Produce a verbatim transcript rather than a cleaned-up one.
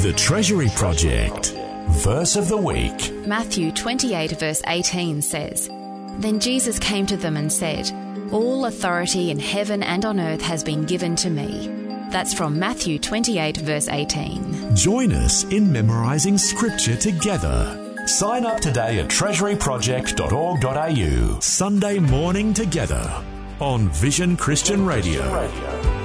The Treasury Project. Verse of the Week. Matthew twenty-eight verse eighteen says, "Then Jesus came to them and said, 'All authority in heaven and on earth has been given to me.'" That's from Matthew twenty-eight verse eighteen. Join us in memorising Scripture together. Sign up today at treasury project dot org dot a u. Sunday morning together on Vision Christian Radio.